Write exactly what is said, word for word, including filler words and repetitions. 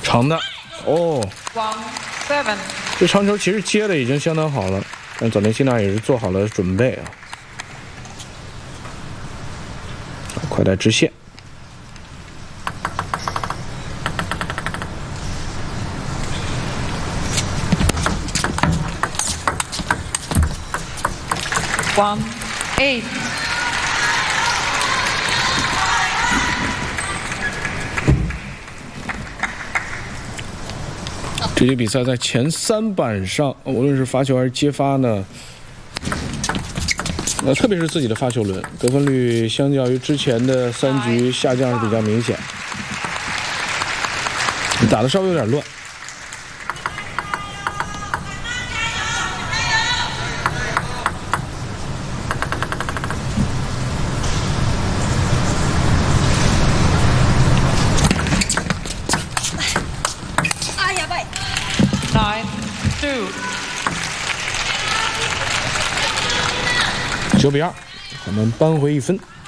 长的，哦， one seven。 这长球其实接的已经相当好了，但早田希娜也是做好了准备啊。快带直线。 one eight。 这节比赛在前三板上，无论是发球还是接发呢，呃，特别是自己的发球轮，得分率相较于之前的三局下降是比较明显，打得稍微有点乱。 九比二，我们扳回一分。